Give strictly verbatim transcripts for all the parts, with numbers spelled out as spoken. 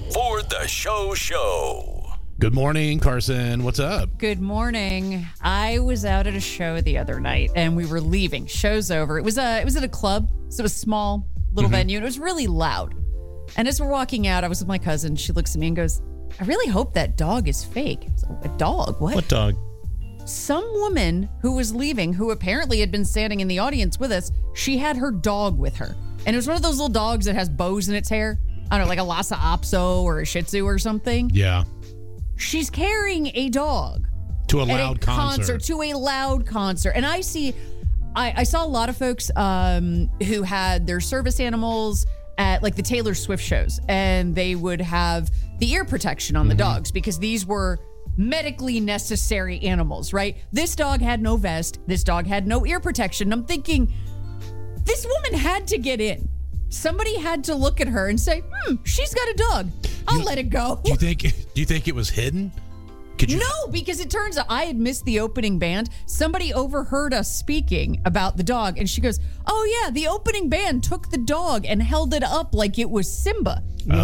Ford the Show Show. Good morning, Carson. What's up? Good morning. I was out at a show the other night, and we were leaving. Show's over. It was a, it was at a club, so it was a small little Mm-hmm. venue, and it was really loud. And as we're walking out, I was with my cousin. She looks at me and goes, I really hope that dog is fake. I was like, a dog? What? What dog? Some woman who was leaving, who apparently had been standing in the audience with us, she had her dog with her. And it was one of those little dogs that has bows in its hair. I don't know, like a Lhasa Apso or a Shih Tzu or something. Yeah. She's carrying a dog. To a At loud a concert. To a loud concert. And I see, I, I saw a lot of folks um, who had their service animals at like the Taylor Swift shows, and they would have the ear protection on the dogs because these were medically necessary animals, right? This dog had no vest. This dog had no ear protection. I'm thinking, this woman had to get in. Somebody had to look at her and say, hmm, she's got a dog. I'll You- let it go. Do you think? Do you think it was hidden? Could you? No, because it turns out I had missed the opening band. Somebody overheard us speaking about the dog, and she goes, oh, yeah, the opening band took the dog and held it up like it was Simba.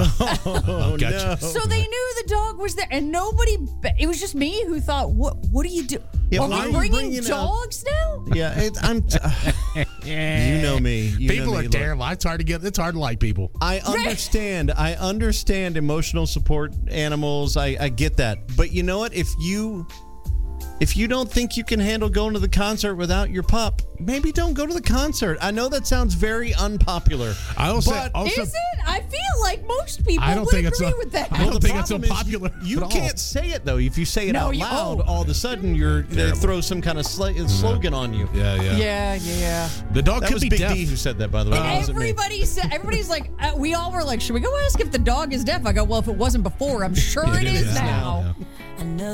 Oh, gotcha. no. So they knew the dog was there, and nobody, it was just me who thought, what What do you do? Yeah, Are why are we you bringing bringing up- dogs now? Yeah, it, I'm. T- you know me. You People know are me. Look, terrible. It's hard to get. It's hard to like people. I understand. I understand emotional support animals. I, I get that. But you know what? If you if you don't think you can handle going to the concert without your pup, maybe don't go to the concert. I know that sounds very unpopular. I also but also. Is it? I feel like most people I don't would think it's agree a- with that. I don't the think it's so problem is popular You, you at all. can't say it though. If you say it No, out you- loud, oh. all of a sudden you're they Terrible. throw some kind of sl- slogan on you. Yeah, yeah. Yeah, yeah, yeah. The dog That could was be Big deaf. D who said that, by the way. That wasn't me. Everybody said, everybody's like, uh, we all were like, should we go ask if the dog is deaf? I go, well, if it wasn't before, I'm sure it, It is, is now. now, yeah.